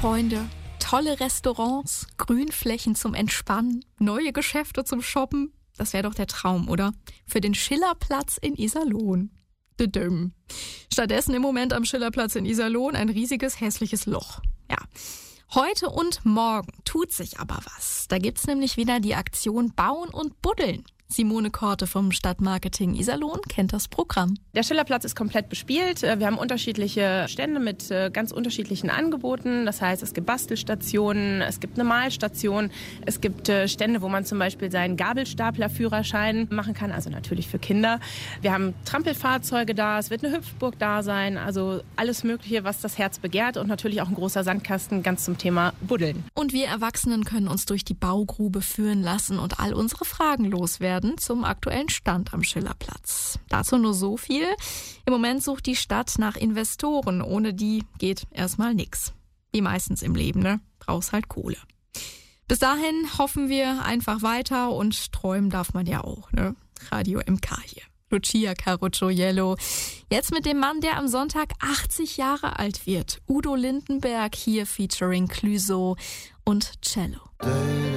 Freunde, tolle Restaurants, Grünflächen zum Entspannen, neue Geschäfte zum Shoppen. Das wäre doch der Traum, oder? Für den Schillerplatz in Iserlohn. Düdüm. Stattdessen im Moment am Schillerplatz in Iserlohn ein riesiges, hässliches Loch. Ja. Heute und morgen tut sich aber was. Da gibt's nämlich wieder die Aktion Bauen und Buddeln. Simone Korte vom Stadtmarketing Iserlohn kennt das Programm. Der Schillerplatz ist komplett bespielt. Wir haben unterschiedliche Stände mit ganz unterschiedlichen Angeboten. Das heißt, es gibt Bastelstationen, es gibt eine Malstation, es gibt Stände, wo man zum Beispiel seinen Gabelstaplerführerschein machen kann, also natürlich für Kinder. Wir haben Trampelfahrzeuge da, es wird eine Hüpfburg da sein, also alles Mögliche, was das Herz begehrt und natürlich auch ein großer Sandkasten ganz zum Thema Buddeln. Und wir Erwachsenen können uns durch die Baugrube führen lassen und all unsere Fragen loswerden zum aktuellen Stand am Schillerplatz. Dazu nur so viel. Im Moment sucht die Stadt nach Investoren. Ohne die geht erstmal nix. Wie meistens im Leben, ne? Brauchst halt Kohle. Bis dahin hoffen wir einfach weiter und träumen darf man ja auch, ne? Radio MK hier. Lucia Carocciollo. Jetzt mit dem Mann, der am Sonntag 80 Jahre alt wird. Udo Lindenberg hier featuring Clüso und Cello.